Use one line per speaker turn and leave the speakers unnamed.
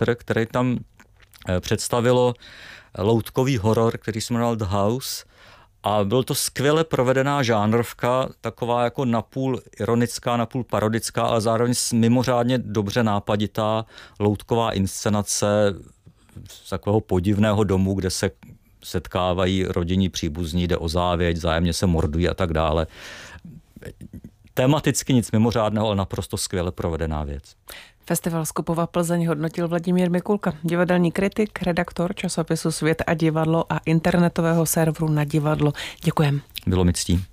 který tam představilo loutkový horor, který se jmenoval The House. A byl to skvěle provedená žánrovka, taková jako napůl ironická, napůl parodická, ale zároveň mimořádně dobře nápaditá loutková inscenace z takového podivného domu, kde se setkávají rodinní příbuzní, jde o závěť, vzájemně se mordují a tak dále. Tematicky nic mimořádného, ale naprosto skvěle provedená věc.
Festival Skopova Plzeň hodnotil Vladimír Mikulka, divadelní kritik, redaktor časopisu Svět a divadlo a internetového serveru Na divadlo. Děkujem.
Bylo mi ctí.